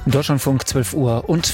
Deutschlandfunk 12 Uhr und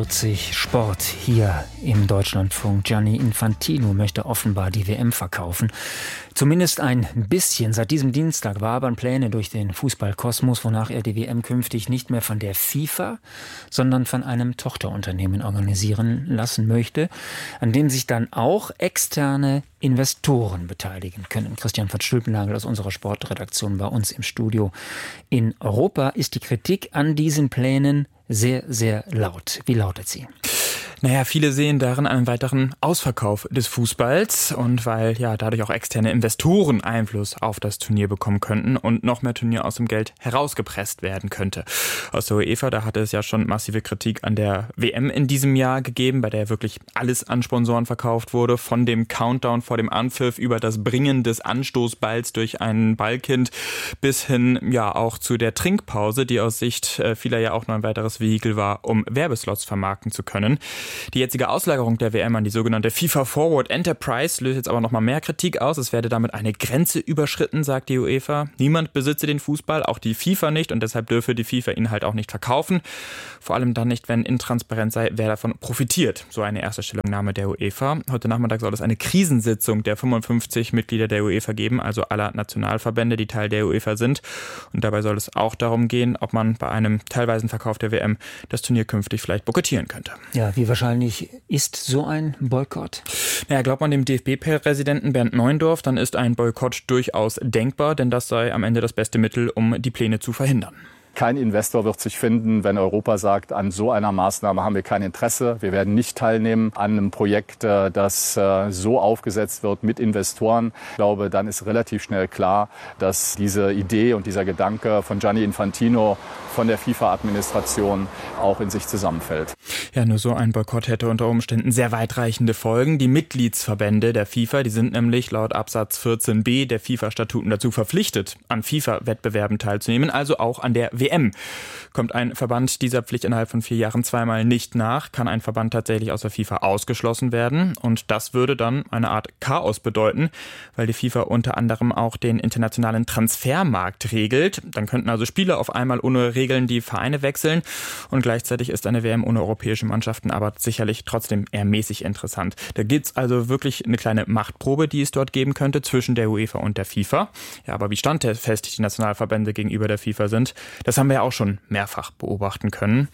45 Sport hier im Deutschlandfunk. Gianni Infantino möchte offenbar die WM verkaufen. Zumindest ein bisschen. Seit diesem Dienstag wabern Pläne durch den Fußballkosmos, wonach er die WM künftig nicht mehr von der FIFA, sondern von einem Tochterunternehmen organisieren lassen möchte, an dem sich dann auch externe Investoren beteiligen können. Christian von Stülpenhagel aus unserer Sportredaktion bei uns im Studio. In Europa ist die Kritik an diesen Plänen sehr, sehr laut. Wie lautet sie? Naja, viele sehen darin einen weiteren Ausverkauf des Fußballs und weil ja dadurch auch externe Investoren Einfluss auf das Turnier bekommen könnten und noch mehr Turnier aus dem Geld herausgepresst werden könnte. Aus der UEFA, da hatte es ja schon massive Kritik an der WM in diesem Jahr gegeben, bei der wirklich alles an Sponsoren verkauft wurde, von dem Countdown vor dem Anpfiff über das Bringen des Anstoßballs durch ein Ballkind bis hin ja auch zu der Trinkpause, die aus Sicht vieler ja auch noch ein weiteres Vehikel war, um Werbeslots vermarkten zu können. Die jetzige Auslagerung der WM an die sogenannte FIFA Forward Enterprise löst jetzt aber noch mal mehr Kritik aus. Es werde damit eine Grenze überschritten, sagt die UEFA. Niemand besitze den Fußball, auch die FIFA nicht, und deshalb dürfe die FIFA ihn halt auch nicht verkaufen. Vor allem dann nicht, wenn intransparent sei, wer davon profitiert. So eine erste Stellungnahme der UEFA. Heute Nachmittag soll es eine Krisensitzung der 55 Mitglieder der UEFA geben, also aller Nationalverbände, die Teil der UEFA sind. Und dabei soll es auch darum gehen, ob man bei einem teilweisen Verkauf der WM das Turnier künftig vielleicht boykottieren könnte. Ja, wie wahrscheinlich ist so ein Boykott? Naja, glaubt man dem DFB-Präsidenten Bernd Neuendorf, dann ist ein Boykott durchaus denkbar, denn das sei am Ende das beste Mittel, um die Pläne zu verhindern. Kein Investor wird sich finden, wenn Europa sagt, an so einer Maßnahme haben wir kein Interesse. Wir werden nicht teilnehmen an einem Projekt, das so aufgesetzt wird mit Investoren. Ich glaube, dann ist relativ schnell klar, dass diese Idee und dieser Gedanke von Gianni Infantino, von der FIFA-Administration auch in sich zusammenfällt. Ja, nur so ein Boykott hätte unter Umständen sehr weitreichende Folgen. Die Mitgliedsverbände der FIFA, die sind nämlich laut Absatz 14b der FIFA-Statuten dazu verpflichtet, an FIFA-Wettbewerben teilzunehmen, also auch an der WM. Kommt ein Verband dieser Pflicht innerhalb von 4 Jahren zweimal nicht nach, kann ein Verband tatsächlich aus der FIFA ausgeschlossen werden. Und das würde dann eine Art Chaos bedeuten, weil die FIFA unter anderem auch den internationalen Transfermarkt regelt. Dann könnten also Spieler auf einmal ohne Regeln die Vereine wechseln. Und gleichzeitig ist eine WM ohne europäische Mannschaften aber sicherlich trotzdem eher mäßig interessant. Da gibt's also wirklich eine kleine Machtprobe, die es dort geben könnte zwischen der UEFA und der FIFA. Ja, aber wie standfest die Nationalverbände gegenüber der FIFA sind, das haben wir ja auch schon mehrfach beobachten können.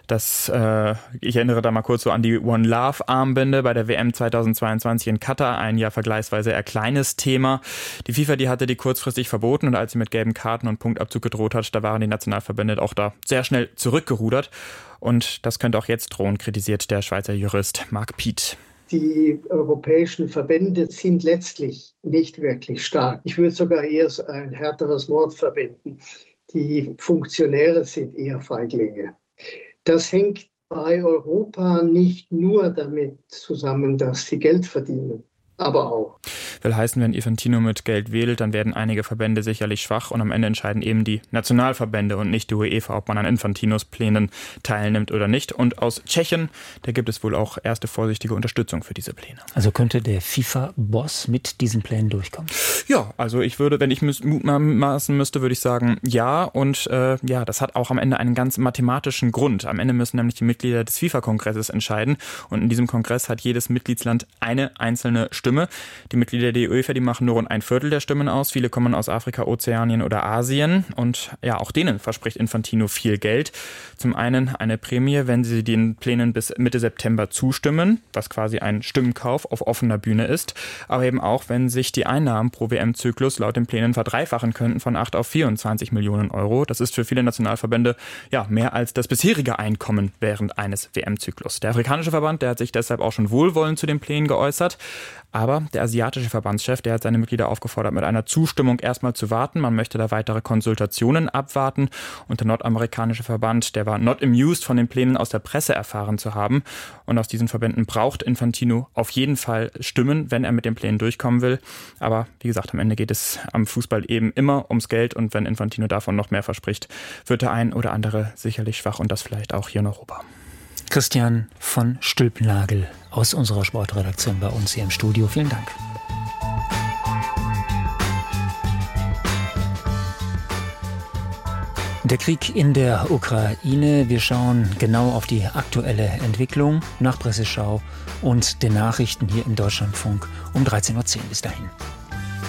Ich erinnere da mal kurz so an die One Love Armbinde bei der WM 2022 in Katar, ein ja vergleichsweise eher kleines Thema. Die FIFA, die hatte die kurzfristig verboten und als sie mit gelben Karten und Punktabzug gedroht hat, da waren die Nationalverbände auch da sehr schnell zurückgerudert. Und das könnte auch jetzt drohen, kritisiert der Schweizer Jurist Marc Piet. Die europäischen Verbände sind letztlich nicht wirklich stark. Ich würde sogar eher ein härteres Wort verwenden. Die Funktionäre sind eher Feiglinge. Das hängt bei Europa nicht nur damit zusammen, dass sie Geld verdienen, aber auch. Will heißen, wenn Infantino mit Geld wählt, dann werden einige Verbände sicherlich schwach und am Ende entscheiden eben die Nationalverbände und nicht die UEFA, ob man an Infantinos Plänen teilnimmt oder nicht. Und aus Tschechien, da gibt es wohl auch erste vorsichtige Unterstützung für diese Pläne. Also könnte der FIFA-Boss mit diesen Plänen durchkommen? Ja, also ich würde, wenn ich mutmaßen müsste, würde ich sagen, ja. Und das hat auch am Ende einen ganz mathematischen Grund. Am Ende müssen nämlich die Mitglieder des FIFA-Kongresses entscheiden. Und in diesem Kongress hat jedes Mitgliedsland eine einzelne Stimme. Die Mitglieder der UEFA, die machen nur rund 1/4 der Stimmen aus. Viele kommen aus Afrika, Ozeanien oder Asien. Und ja, auch denen verspricht Infantino viel Geld. Zum einen eine Prämie, wenn sie den Plänen bis Mitte September zustimmen, was quasi ein Stimmenkauf auf offener Bühne ist. Aber eben auch, wenn sich die Einnahmen pro WM-Zyklus laut den Plänen verdreifachen könnten von 8 auf 24 Millionen Euro. Das ist für viele Nationalverbände ja mehr als das bisherige Einkommen während eines WM-Zyklus. Der afrikanische Verband, der hat sich deshalb auch schon wohlwollend zu den Plänen geäußert. Aber der asiatische Verbandschef, der hat seine Mitglieder aufgefordert, mit einer Zustimmung erstmal zu warten. Man möchte da weitere Konsultationen abwarten. Und der nordamerikanische Verband, der war not amused, von den Plänen aus der Presse erfahren zu haben. Und aus diesen Verbänden braucht Infantino auf jeden Fall Stimmen, wenn er mit den Plänen durchkommen will. Aber wie gesagt, am Ende geht es am Fußball eben immer ums Geld. Und wenn Infantino davon noch mehr verspricht, wird der ein oder andere sicherlich schwach und das vielleicht auch hier in Europa. Christian von Stülpenhagel aus unserer Sportredaktion bei uns hier im Studio. Vielen Dank. Der Krieg in der Ukraine. Wir schauen genau auf die aktuelle Entwicklung nach Presseschau und den Nachrichten hier im Deutschlandfunk um 13.10 Uhr. Bis dahin.